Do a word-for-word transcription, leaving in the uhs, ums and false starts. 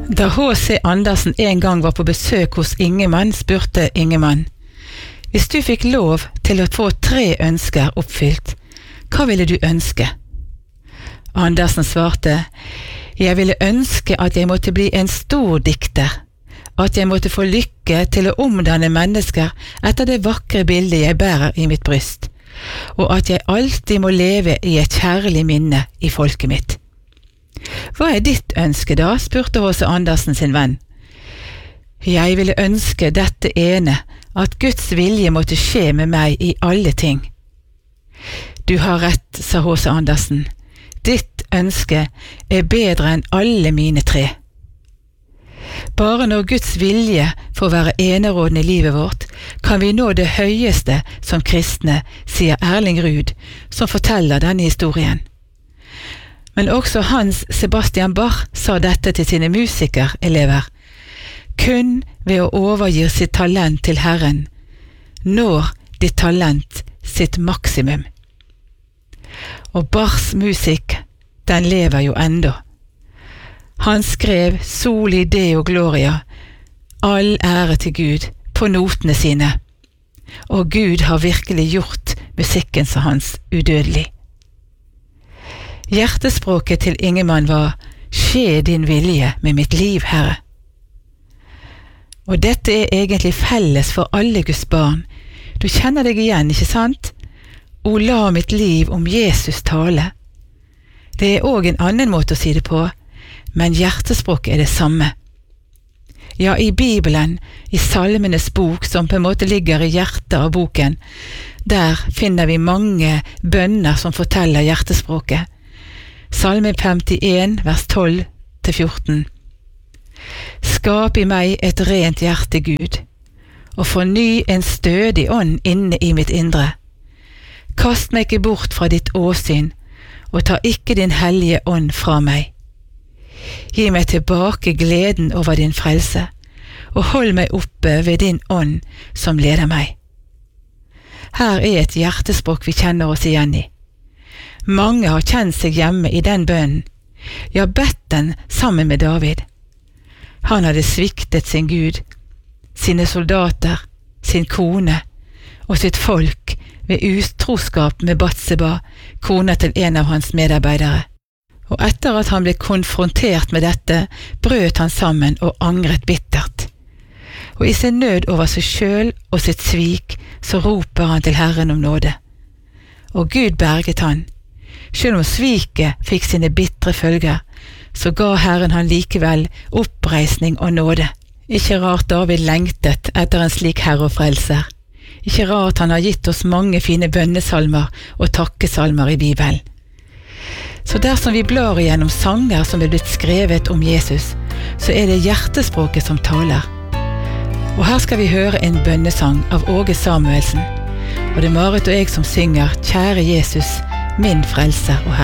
Da H C Andersen en gang var på besøk hos Ingemann, spurte Ingemann: «Hvis du fikk lov til å få tre ønsker oppfylt, hva ville du ønske?» Andersen svarte: «Jeg ville ønske at jeg måtte bli en stor dikter, at jeg måtte få lykke til å omdanne mennesker etter det vakre bildet jeg bærer i mitt bryst, og at jeg alltid må leve i et kjærlig minne i folket mitt.» «Hva er ditt ønske da?» spurte H C Andersen sin venn. «Jeg ville ønske dette ene, at Guds vilje måtte skje med meg i alle ting.» «Du har rett», sa H C Andersen. «Ditt ønske er bedre enn alle mine tre.» Bare når Guds vilje får være enerådende i livet vårt, kan vi nå det høyeste som kristne, sier Erling Ruud, som forteller denne historien. Men også Hans Sebastian Bach sa dette til sine musikerelever: «Kun ved å overgi sitt talent til Herren, når ditt talent sitt maksimum.» Og Bachs musikk, den lever jo enda. Han skrev Soli Deo Gloria, all ære til Gud, på notene sine, og Gud har virkelig gjort musikken som hans udødelig. Hjertespråket til Ingemann var: «Skje din vilje med mitt liv, Herre.» Og dette er egentlig felles for alle Guds barn. Du kjenner deg igjen, ikke sant? «O la mitt liv om Jesus tale.» Det er også en annen måte å si det på, men hjertespråket er det samme. Ja, i Bibelen, i Salmenes bok, som på en måte ligger i hjertet av boken, der finner vi mange bønner som forteller hjertespråket. Salme femtien, vers tolv til fjorten. «Skap i meg et rent hjerte, Gud, og forny en stødig ånd inne i mitt indre. Kast meg ikke bort fra ditt åsyn, og ta ikke din hellige ånd fra meg. Gi meg tilbake gleden over din frelse, og hold meg oppe ved din ånd som leder meg.» Her er et hjertespråk vi kjenner oss igjen i. Mange har kjent seg hjemme i den bønnen, ja, bedt den sammen med David. Han hadde sviktet sin Gud, sine soldater, sin kone og sitt folk ved utroskap med Batseba, kona til en av hans medarbeidere. Og etter at han ble konfrontert med dette, brøt han sammen og angret bittert. Og i sin nød over seg selv og sitt svik, så roper han til Herren om nåde. Og Gud berget han. Selv om sviket fikk sine bittre følger, så ga Herren han likevel oppreisning og nåde. Ikke rart David lengtet etter en slik herre og frelser. Ikke rart han har gitt oss mange fine bønnesalmer og takkesalmer i Bibelen. Så dersom vi blar igjennom sanger som er blitt skrevet om Jesus, så er det hjertespråket som taler. Og her skal vi høre en bønnesang av Åge Samuelsen, og det er Marit og jeg som synger «Kjære Jesus, min frelser og Herre».